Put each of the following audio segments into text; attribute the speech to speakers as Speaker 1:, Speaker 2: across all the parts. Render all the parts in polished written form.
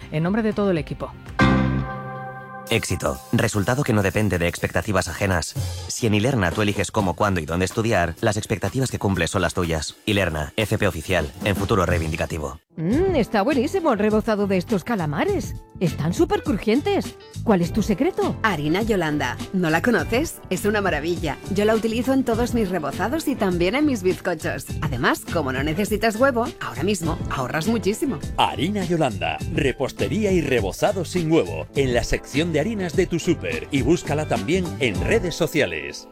Speaker 1: en nombre de todo el equipo.
Speaker 2: Éxito. Resultado que no depende de expectativas ajenas. Si en Ilerna tú eliges cómo, cuándo y dónde estudiar, las expectativas que cumples son las tuyas. Ilerna, FP oficial, en futuro reivindicativo.
Speaker 3: Está buenísimo el rebozado de estos calamares. Están súper crujientes. ¿Cuál es tu secreto?
Speaker 4: Harina Yolanda. ¿No la conoces? Es una maravilla. Yo la utilizo en todos mis rebozados y también en mis bizcochos. Además, como no necesitas huevo, ahora mismo ahorras muchísimo.
Speaker 5: Harina Yolanda. Repostería y rebozado sin huevo. En la sección de harinas de tu súper. Y búscala también en redes sociales.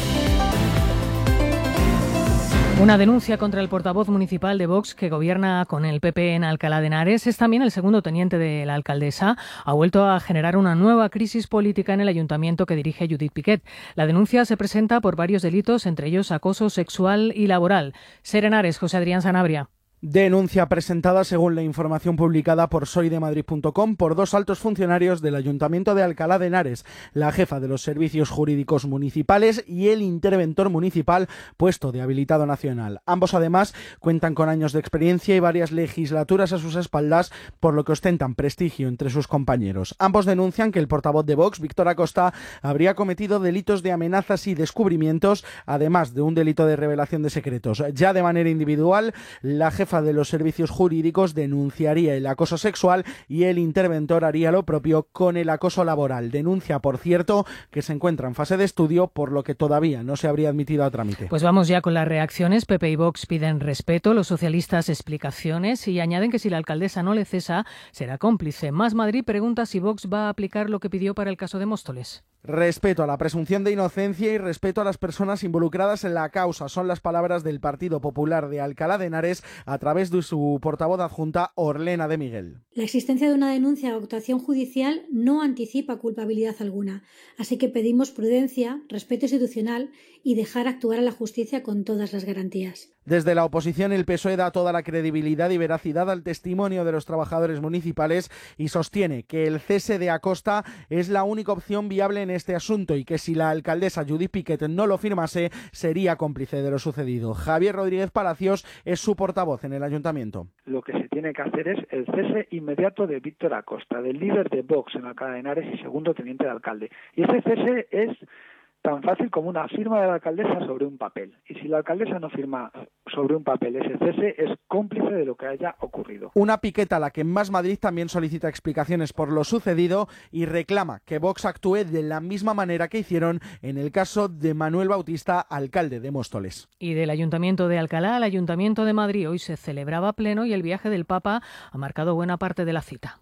Speaker 1: Una denuncia contra el portavoz municipal de Vox que gobierna con el PP en Alcalá de Henares. Es también el segundo teniente de la alcaldesa. Ha vuelto a generar una nueva crisis política en el ayuntamiento que dirige Judith Piquet. La denuncia se presenta por varios delitos, entre ellos acoso sexual y laboral. Ser Henares, José Adrián Sanabria.
Speaker 6: Denuncia presentada, según la información publicada por soydemadrid.com, por dos altos funcionarios del Ayuntamiento de Alcalá de Henares, la jefa de los servicios jurídicos municipales y el interventor municipal puesto de habilitado nacional. Ambos, además, cuentan con años de experiencia y varias legislaturas a sus espaldas, por lo que ostentan prestigio entre sus compañeros. Ambos denuncian que el portavoz de Vox, Víctor Acosta, habría cometido delitos de amenazas y descubrimientos, además de un delito de revelación de secretos. Ya de manera individual, la jefa de los servicios jurídicos denunciaría el acoso sexual y el interventor haría lo propio con el acoso laboral. Denuncia, por cierto, que se encuentra en fase de estudio, por lo que todavía no se habría admitido a trámite.
Speaker 1: Pues vamos ya con las reacciones. PP y Vox piden respeto, los socialistas explicaciones y añaden que si la alcaldesa no le cesa, será cómplice. Más Madrid pregunta si Vox va a aplicar lo que pidió para el caso de Móstoles.
Speaker 6: Respeto a la presunción de inocencia y respeto a las personas involucradas en la causa. Son las palabras del Partido Popular de Alcalá de Henares a través de su portavoz adjunta, Orlena de Miguel.
Speaker 7: La existencia de una denuncia o actuación judicial no anticipa culpabilidad alguna, así que pedimos prudencia, respeto institucional y dejar actuar a la justicia con todas las garantías.
Speaker 6: Desde la oposición, el PSOE da toda la credibilidad y veracidad al testimonio de los trabajadores municipales y sostiene que el cese de Acosta es la única opción viable en este asunto y que si la alcaldesa Judith Piquet no lo firmase, sería cómplice de lo sucedido. Javier Rodríguez Palacios es su portavoz en el ayuntamiento.
Speaker 8: Lo que se tiene que hacer es el cese inmediato de Víctor Acosta, del líder de Vox en Alcalá de Henares y segundo teniente de alcalde. Y ese cese es tan fácil como una firma de la alcaldesa sobre un papel. Y si la alcaldesa no firma sobre un papel ese cese, es cómplice de lo que haya ocurrido.
Speaker 6: Una piqueta a la que Más Madrid también solicita explicaciones por lo sucedido y reclama que Vox actúe de la misma manera que hicieron en el caso de Manuel Bautista, alcalde de Móstoles.
Speaker 1: Y del Ayuntamiento de Alcalá al Ayuntamiento de Madrid hoy se celebraba pleno y el viaje del Papa ha marcado buena parte de la cita.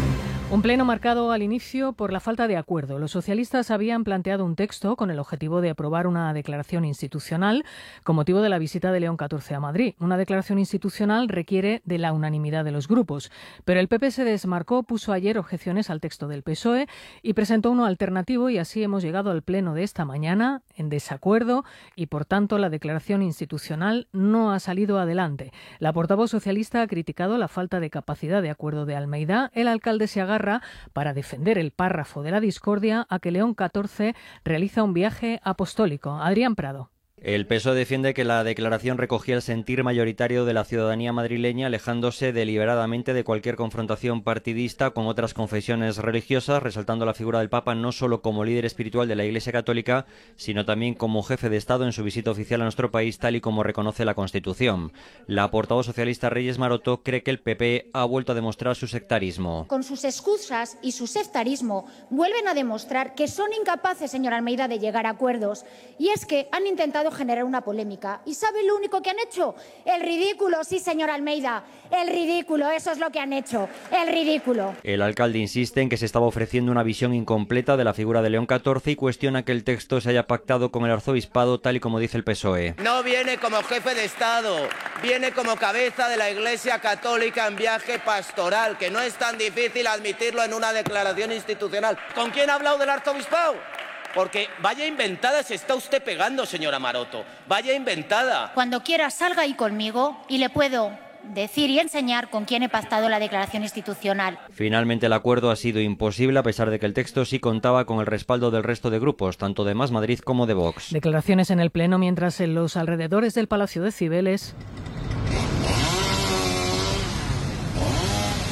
Speaker 1: Un pleno marcado al inicio por la falta de acuerdo. Los socialistas habían planteado un texto con el objetivo de aprobar una declaración institucional con motivo de la visita de León XIV a Madrid. Una declaración institucional requiere de la unanimidad de los grupos, pero el PP se desmarcó, puso ayer objeciones al texto del PSOE y presentó uno alternativo y así hemos llegado al pleno de esta mañana en desacuerdo y por tanto la declaración institucional no ha salido adelante. La portavoz socialista ha criticado la falta de capacidad de acuerdo de Almeida. El alcalde se agarra para defender el párrafo de la discordia a que León XIV realiza un viaje apostólico. Adrián Prado.
Speaker 9: El PSOE defiende que la declaración recogía el sentir mayoritario de la ciudadanía madrileña, alejándose deliberadamente de cualquier confrontación partidista con otras confesiones religiosas, resaltando la figura del Papa no solo como líder espiritual de la Iglesia Católica, sino también como jefe de Estado en su visita oficial a nuestro país, tal y como reconoce la Constitución. La portavoz socialista Reyes Maroto cree que el PP ha vuelto a demostrar su sectarismo.
Speaker 10: Con sus excusas y su sectarismo vuelven a demostrar que son incapaces, señor Almeida, de llegar a acuerdos. Y es que han intentado generar una polémica. ¿Y sabe lo único que han hecho? El ridículo, sí, señor Almeida. El ridículo, eso es lo que han hecho. El ridículo.
Speaker 9: El alcalde insiste en que se estaba ofreciendo una visión incompleta de la figura de León XIV y cuestiona que el texto se haya pactado con el arzobispado, tal y como dice el PSOE.
Speaker 11: No viene como jefe de Estado, viene como cabeza de la Iglesia Católica en viaje pastoral, que no es tan difícil admitirlo en una declaración institucional. ¿Con quién ha hablado del arzobispado? Porque vaya inventada se está usted pegando, señora Maroto. Vaya inventada.
Speaker 10: Cuando quiera salga ahí conmigo y le puedo decir y enseñar con quién he pactado la declaración institucional.
Speaker 9: Finalmente el acuerdo ha sido imposible a pesar de que el texto sí contaba con el respaldo del resto de grupos, tanto de Más Madrid como de Vox.
Speaker 1: Declaraciones en el Pleno mientras en los alrededores del Palacio de Cibeles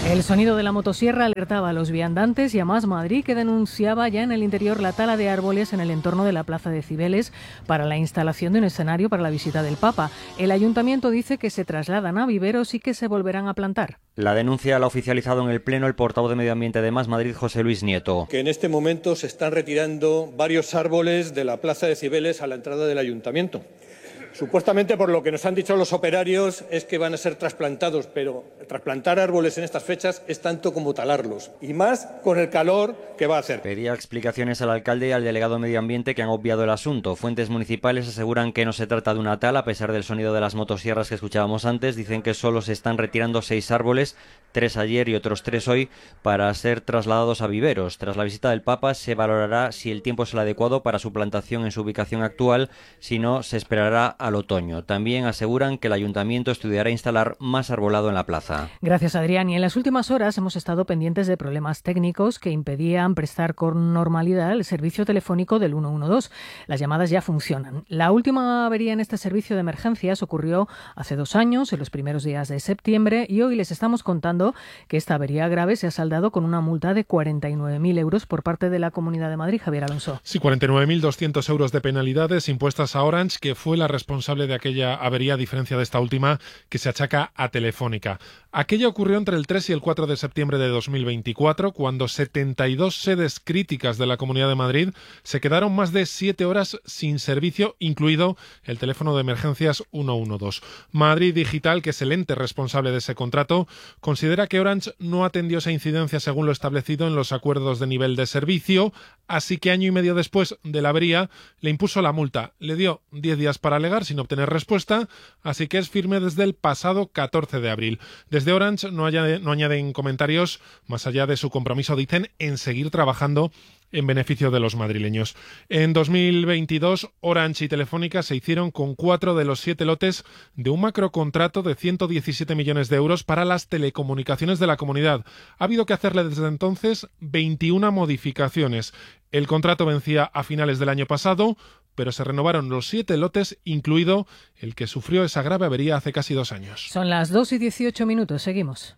Speaker 1: El sonido de la motosierra alertaba a los viandantes y a Más Madrid, que denunciaba ya en el interior la tala de árboles en el entorno de la Plaza de Cibeles para la instalación de un escenario para la visita del Papa. El ayuntamiento dice que se trasladan a viveros y que se volverán a plantar.
Speaker 9: La denuncia la ha oficializado en el Pleno el portavoz de Medio Ambiente de Más Madrid, José Luis Nieto.
Speaker 12: Que en este momento se están retirando varios árboles de la Plaza de Cibeles a la entrada del ayuntamiento. Supuestamente, por lo que nos han dicho los operarios, es que van a ser trasplantados, pero trasplantar árboles en estas fechas es tanto como talarlos, y más con el calor que va a hacer.
Speaker 9: Pedía explicaciones al alcalde y al delegado de Medio Ambiente, que han obviado el asunto. Fuentes municipales aseguran que no se trata de una tala, a pesar del sonido de las motosierras que escuchábamos antes. Dicen que solo se están retirando 6 árboles, 3 ayer y otros 3 hoy, para ser trasladados a viveros. Tras la visita del Papa se valorará si el tiempo es el adecuado para su plantación en su ubicación actual, si no se esperará al otoño. También aseguran que el ayuntamiento estudiará instalar más arbolado en la plaza.
Speaker 1: Gracias, Adrián. Y en las últimas horas hemos estado pendientes de problemas técnicos que impedían prestar con normalidad el servicio telefónico del 112. Las llamadas ya funcionan. La última avería en este servicio de emergencias ocurrió hace 2 años, en los primeros días de septiembre, y hoy les estamos contando que esta avería grave se ha saldado con una multa de 49.000 euros por parte de la Comunidad de Madrid. Javier Alonso.
Speaker 13: Sí, 49.200 euros de penalidades impuestas a Orange, que fue la responsable de aquella avería, a diferencia de esta última, que se achaca a Telefónica. Aquella ocurrió entre el 3 y el 4 de septiembre de 2024, cuando 72 sedes críticas de la Comunidad de Madrid se quedaron más de 7 horas sin servicio, incluido el teléfono de emergencias 112. Madrid Digital, que es el ente responsable de ese contrato, considera que Orange no atendió esa incidencia según lo establecido en los acuerdos de nivel de servicio, así que año y medio después de la avería le impuso la multa. Le dio 10 días para alegar sin obtener respuesta, así que es firme desde el pasado 14 de abril. Desde Orange no añaden comentarios, más allá de su compromiso, dicen, en seguir trabajando en beneficio de los madrileños. En 2022, Orange y Telefónica se hicieron con 4 de los 7 lotes de un macrocontrato de 117 millones de euros para las telecomunicaciones de la comunidad. Ha habido que hacerle desde entonces 21 modificaciones. El contrato vencía a finales del año pasado, pero se renovaron los 7 lotes, incluido el que sufrió esa grave avería hace casi 2 años.
Speaker 1: Son las 2:18, seguimos.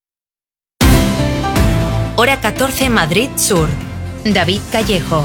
Speaker 14: Hora 14, Madrid Sur. David Callejo.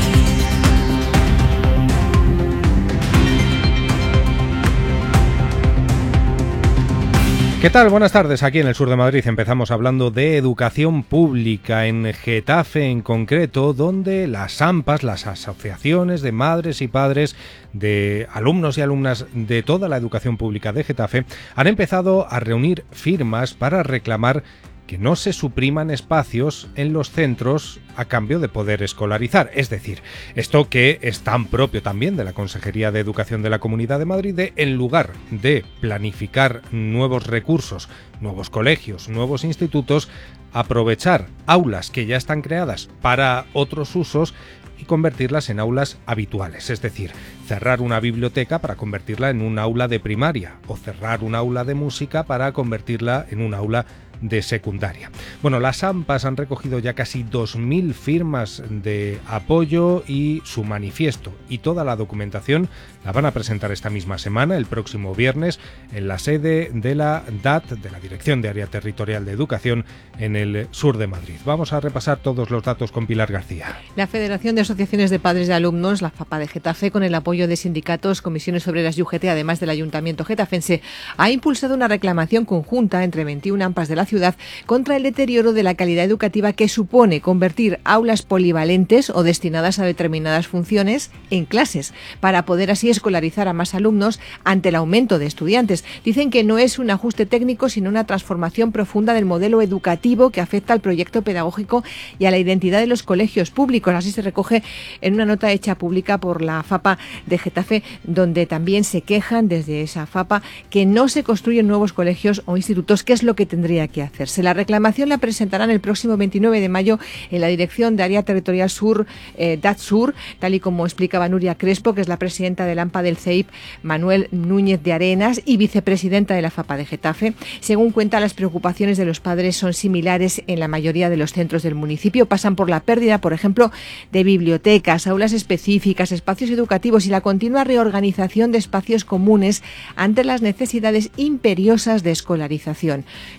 Speaker 15: ¿Qué tal? Buenas tardes. Aquí en el sur de Madrid empezamos hablando de educación pública, en Getafe en concreto, donde las AMPAs, las asociaciones de madres y padres de alumnos y alumnas de toda la educación pública de Getafe, han empezado a reunir firmas para reclamar que no se supriman espacios en los centros a cambio de poder escolarizar. Es decir, esto que es tan propio también de la Consejería de Educación de la Comunidad de Madrid, de, en lugar de planificar nuevos recursos, nuevos colegios, nuevos institutos, aprovechar aulas que ya están creadas para otros usos y convertirlas en aulas habituales, es decir, cerrar una biblioteca para convertirla en un aula de primaria o cerrar un aula de música para convertirla en un aula de secundaria. Bueno, las AMPAs han recogido ya casi 2.000 firmas de apoyo y su manifiesto y toda la documentación la van a presentar esta misma semana, el próximo viernes, en la sede de la DAT, de la Dirección de Área Territorial de Educación, en el sur de Madrid. Vamos a repasar todos los datos con Pilar García.
Speaker 16: La Federación de Asociaciones de Padres de Alumnos, la FAPA de Getafe, con el apoyo de sindicatos, comisiones obreras y UGT, además del Ayuntamiento getafense, ha impulsado una reclamación conjunta entre 21 AMPAs de la ciudad contra el deterioro de la calidad educativa que supone convertir aulas polivalentes o destinadas a determinadas funciones en clases, para poder así escolarizar a más alumnos ante el aumento de estudiantes. Dicen que no es un ajuste técnico, sino una transformación profunda del modelo educativo que afecta al proyecto pedagógico y a la identidad de los colegios públicos. Así se recoge en una nota hecha pública por la FAPA de Getafe, donde también se quejan desde esa FAPA que no se construyen nuevos colegios o institutos, que es lo que tendría que hacerse. La reclamación la presentarán el próximo 29 de mayo en la Dirección de Área Territorial Sur, DAT Sur, tal y como explicaba Nuria Crespo, que es la presidenta del AMPA del CEIP, Manuel Núñez de Arenas, y vicepresidenta de la FAPA de Getafe. Según cuenta, las preocupaciones de los padres son similares en la mayoría de los centros del municipio. Pasan por la pérdida, por ejemplo, de bibliotecas, aulas específicas, espacios educativos y la continua reorganización de espacios comunes ante las necesidades imperiosas de escolarización. No hay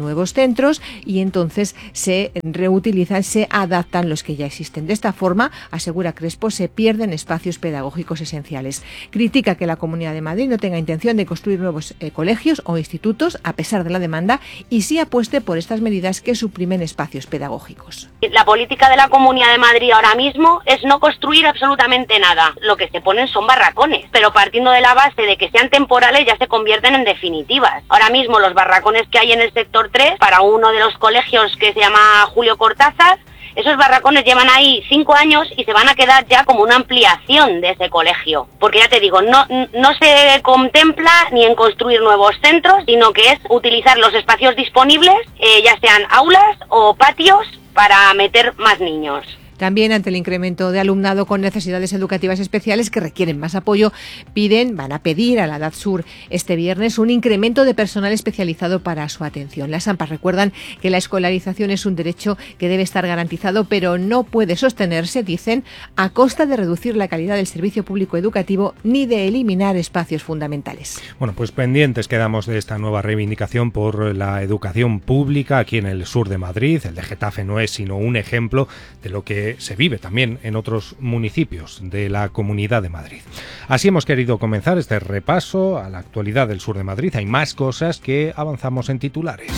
Speaker 16: nuevos centros y entonces se reutilizan, se adaptan los que ya existen. De esta forma, asegura Crespo, se pierden espacios pedagógicos esenciales. Critica que la Comunidad de Madrid no tenga intención de construir nuevos colegios o institutos a pesar de la demanda y sí apueste por estas medidas que suprimen espacios pedagógicos.
Speaker 17: La política de la Comunidad de Madrid ahora mismo es no construir absolutamente nada. Lo que se ponen son barracones, pero partiendo de la base de que sean temporales ya se convierten en definitivas. Ahora mismo los barracones que hay en el sector 3, para uno de los colegios que se llama Julio Cortázar, esos barracones llevan ahí 5 años y se van a quedar ya como una ampliación de ese colegio. Porque ya te digo, no se contempla ni en construir nuevos centros, sino que es utilizar los espacios disponibles, ya sean aulas o patios, para meter más niños.
Speaker 16: También ante el incremento de alumnado con necesidades educativas especiales que requieren más apoyo, van a pedir a la DADSUR este viernes un incremento de personal especializado para su atención. Las AMPA recuerdan que la escolarización es un derecho que debe estar garantizado, pero no puede sostenerse, dicen, a costa de reducir la calidad del servicio público educativo ni de eliminar espacios fundamentales.
Speaker 15: Bueno, pues pendientes quedamos de esta nueva reivindicación por la educación pública aquí en el sur de Madrid. El de Getafe no es sino un ejemplo de lo que se vive también en otros municipios de la Comunidad de Madrid. Así hemos querido comenzar este repaso a la actualidad del sur de Madrid. Hay más cosas que avanzamos en titulares.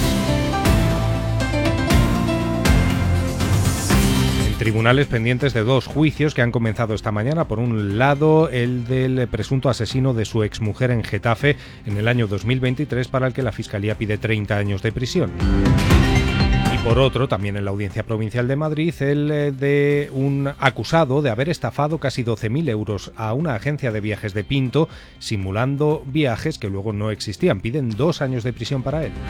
Speaker 15: En tribunales pendientes de 2 juicios que han comenzado esta mañana. Por un lado, el del presunto asesino de su exmujer en Getafe en el año 2023, para el que la Fiscalía pide 30 años de prisión. Por otro, también en la Audiencia Provincial de Madrid, el de un acusado de haber estafado casi 12.000 euros a una agencia de viajes de Pinto, simulando viajes que luego no existían. Piden 2 años de prisión para él.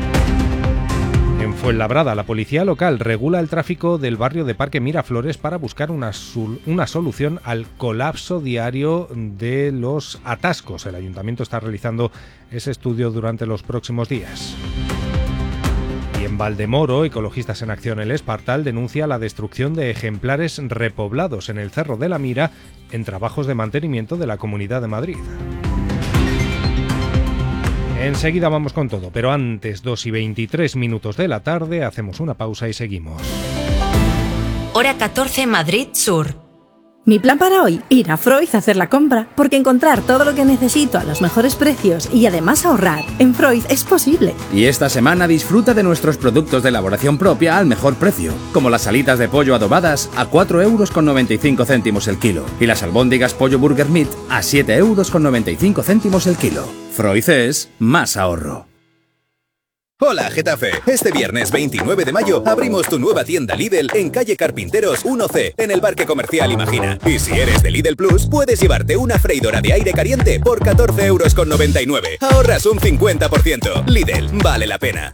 Speaker 15: En Fuenlabrada, la policía local regula el tráfico del barrio de Parque Miraflores para buscar una solución al colapso diario de los atascos. El ayuntamiento está realizando ese estudio durante los próximos días. Y en Valdemoro, Ecologistas en Acción El Espartal denuncia la destrucción de ejemplares repoblados en el Cerro de la Mira en trabajos de mantenimiento de la Comunidad de Madrid. Enseguida vamos con todo, pero antes, 2:23 de la tarde, hacemos una pausa y seguimos.
Speaker 14: Hora 14, Madrid Sur.
Speaker 18: Mi plan para hoy, ir a Freud a hacer la compra, porque encontrar todo lo que necesito a los mejores precios y además ahorrar en Freud es posible.
Speaker 19: Y esta semana disfruta de nuestros productos de elaboración propia al mejor precio, como las alitas de pollo adobadas a 4,95 € el kilo y las albóndigas pollo burger meat a 7,95 € el kilo. Freud es más ahorro.
Speaker 20: Hola Getafe, este viernes 29 de mayo abrimos tu nueva tienda Lidl en calle Carpinteros 1C, en el Parque Comercial Imagina. Y si eres de Lidl Plus, puedes llevarte una freidora de aire caliente por 14,99 €. Ahorras un 50%. Lidl, vale la pena.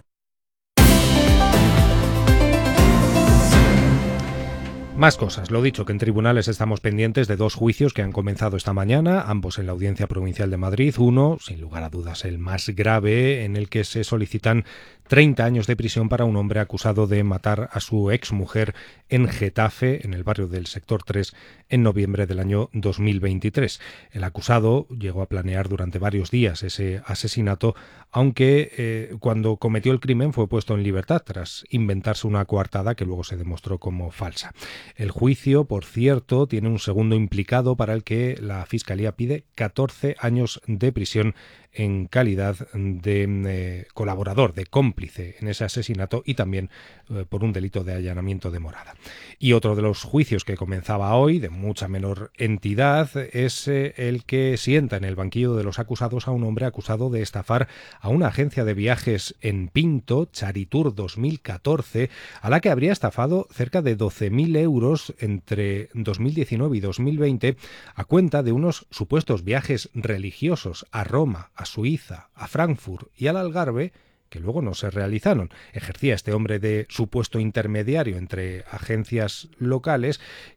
Speaker 15: Más cosas. Lo dicho, que en tribunales estamos pendientes de 2 juicios que han comenzado esta mañana, ambos en la Audiencia Provincial de Madrid. Uno, sin lugar a dudas, el más grave, en el que se solicitan 30 años de prisión para un hombre acusado de matar a su exmujer en Getafe, en el barrio del sector 3, en noviembre del año 2023. El acusado llegó a planear durante varios días ese asesinato, aunque cuando cometió el crimen fue puesto en libertad tras inventarse una coartada que luego se demostró como falsa. El juicio, por cierto, tiene un segundo implicado para el que la Fiscalía pide 14 años de prisión en calidad de colaborador, de cómplice en ese asesinato, y también por un delito de allanamiento de morada. Y otro de los juicios que comenzaba hoy, de mucha menor entidad, es el que sienta en el banquillo de los acusados a un hombre acusado de estafar a una agencia de viajes en Pinto, Charitour 2014, a la que habría estafado cerca de 12.000 euros entre 2019 y 2020 a cuenta de unos supuestos viajes religiosos a Roma, a Suiza, a Frankfurt y al Algarve, que luego no se realizaron. Ejercía este hombre de supuesto intermediario entre agencias locales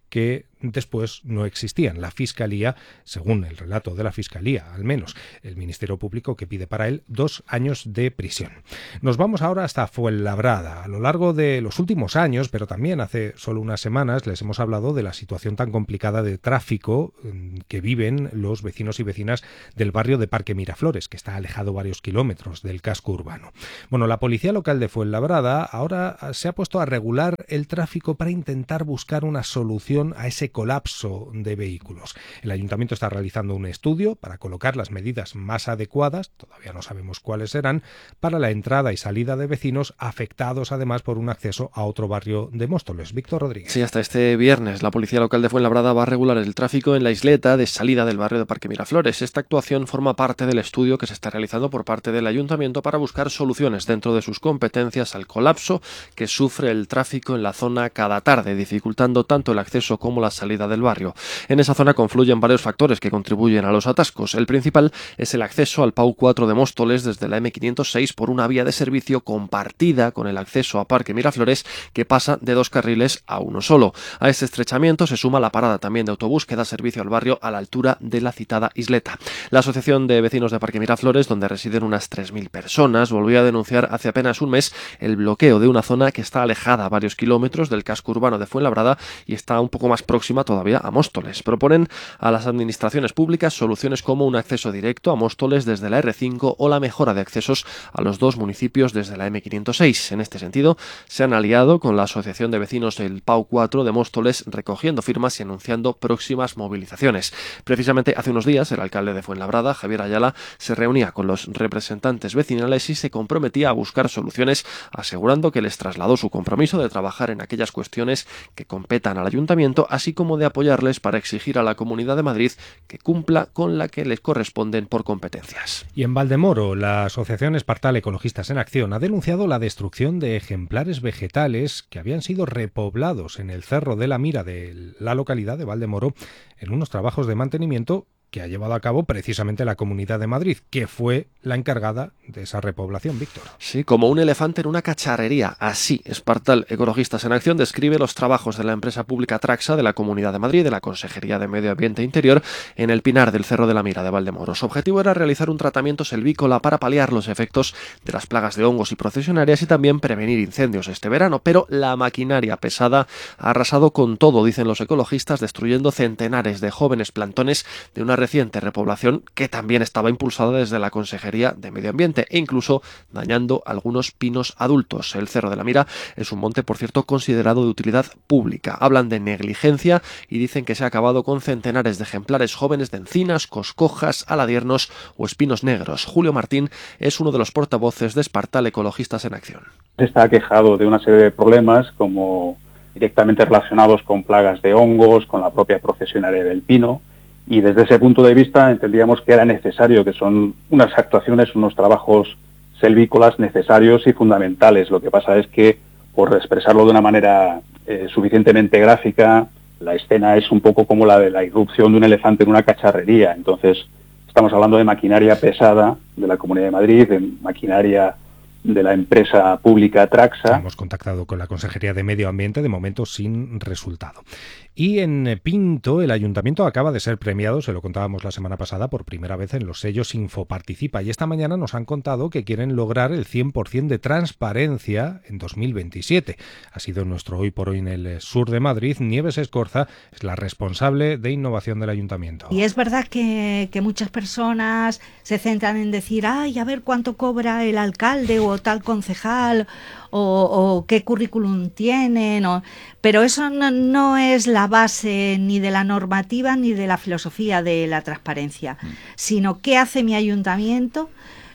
Speaker 15: que después no existían. La Fiscalía, según el relato de la Fiscalía, al menos el Ministerio Público, que pide para él 2 años de prisión. Nos vamos ahora hasta Fuenlabrada. A lo largo de los últimos años, pero también hace solo unas semanas, les hemos hablado de la situación tan complicada de tráfico que viven los vecinos y vecinas del barrio de Parque Miraflores, que está alejado varios kilómetros del casco urbano. Bueno, la policía local de Fuenlabrada ahora se ha puesto a regular el tráfico para intentar buscar una solución a ese colapso de vehículos. El ayuntamiento está realizando un estudio para colocar las medidas más adecuadas, todavía no sabemos cuáles serán, para la entrada y salida de vecinos afectados además por un acceso a otro barrio de Móstoles. Víctor Rodríguez.
Speaker 21: Sí, hasta este viernes la policía local de Fuenlabrada va a regular el tráfico en la isleta de salida del barrio de Parque Miraflores. Esta actuación forma parte del estudio que se está realizando por parte del ayuntamiento para buscar soluciones dentro de sus competencias al colapso que sufre el tráfico en la zona cada tarde, dificultando tanto el acceso como la salida del barrio. En esa zona confluyen varios factores que contribuyen a los atascos. El principal es el acceso al PAU 4 de Móstoles desde la M506 por una vía de servicio compartida con el acceso a Parque Miraflores, que pasa de 2 carriles a uno solo. A este estrechamiento se suma la parada también de autobús que da servicio al barrio a la altura de la citada isleta. La Asociación de Vecinos de Parque Miraflores, donde residen unas 3.000 personas, volvió a denunciar hace apenas un mes el bloqueo de una zona que está alejada a varios kilómetros del casco urbano de Fuenlabrada y está un poco más próxima todavía a Móstoles. Proponen a las administraciones públicas soluciones como un acceso directo a Móstoles desde la R5 o la mejora de accesos a los 2 municipios desde la M506. En este sentido, se han aliado con la Asociación de Vecinos del PAU 4 de Móstoles, recogiendo firmas y anunciando próximas movilizaciones. Precisamente hace unos días, el alcalde de Fuenlabrada, Javier Ayala, se reunía con los representantes vecinales y se comprometía a buscar soluciones, asegurando que les trasladó su compromiso de trabajar en aquellas cuestiones que competan al ayuntamiento, así como de apoyarles para exigir a la Comunidad de Madrid que cumpla con la que les corresponden por competencias.
Speaker 15: Y en Valdemoro, la Asociación Espartal Ecologistas en Acción ha denunciado la destrucción de ejemplares vegetales que habían sido repoblados en el Cerro de la Mira de la localidad de Valdemoro en unos trabajos de mantenimiento que ha llevado a cabo precisamente la Comunidad de Madrid, que fue la encargada de esa repoblación, Víctor.
Speaker 21: Sí, como un elefante en una cacharrería. Así, Espartal Ecologistas en Acción describe los trabajos de la empresa pública Traxa de la Comunidad de Madrid, de la Consejería de Medio Ambiente e Interior, en el Pinar del Cerro de la Mira de Valdemoro. Su objetivo era realizar un tratamiento selvícola para paliar los efectos de las plagas de hongos y procesionarias y también prevenir incendios este verano, pero la maquinaria pesada ha arrasado con todo, dicen los ecologistas, destruyendo centenares de jóvenes plantones de una reciente repoblación que también estaba impulsada desde la Consejería de Medio Ambiente e incluso dañando algunos pinos adultos. El Cerro de la Mira es un monte, por cierto, considerado de utilidad pública. Hablan de negligencia y dicen que se ha acabado con centenares de ejemplares jóvenes de encinas, coscojas, aladiernos o espinos negros. Julio Martín es uno de los portavoces de Espartal Ecologistas en Acción.
Speaker 22: Está quejado de una serie de problemas como directamente relacionados con plagas de hongos, con la propia procesionaria del pino. Y desde ese punto de vista entendíamos que era necesario, que son unas actuaciones, unos trabajos selvícolas necesarios y fundamentales. Lo que pasa es que, por expresarlo de una manera suficientemente gráfica, la escena es un poco como la de la irrupción de un elefante en una cacharrería. Entonces, estamos hablando de maquinaria pesada de la Comunidad de Madrid, de maquinaria de la empresa pública Traxa.
Speaker 15: Hemos contactado con la Consejería de Medio Ambiente, de momento sin resultado. Y en Pinto, el ayuntamiento acaba de ser premiado, se lo contábamos la semana pasada, por primera vez en los sellos Infoparticipa. Y esta mañana nos han contado que quieren lograr el 100% de transparencia en 2027. Ha sido nuestro Hoy por Hoy en el sur de Madrid. Nieves Escorza es la responsable de innovación del ayuntamiento.
Speaker 23: Y es verdad que muchas personas se centran en decir, ay, a ver cuánto cobra el alcalde o tal concejal o qué currículum tienen, pero eso no es la base ni de la normativa ni de la filosofía de la transparencia, sino qué hace mi ayuntamiento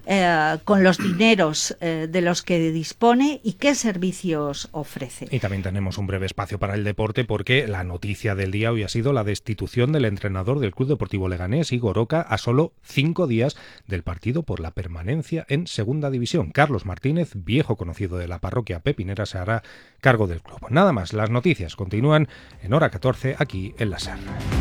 Speaker 23: con los dineros de los que dispone y qué servicios ofrece.
Speaker 15: Y también tenemos un breve espacio para el deporte porque la noticia del día hoy ha sido la destitución del entrenador del Club Deportivo Leganés, Igor Oca, a solo 5 días del partido por la permanencia en Segunda División. Carlos Martínez, viejo conocido de la parroquia pepinera, se hará cargo del club. Nada más, las noticias continúan en hora 14 aquí en La SER.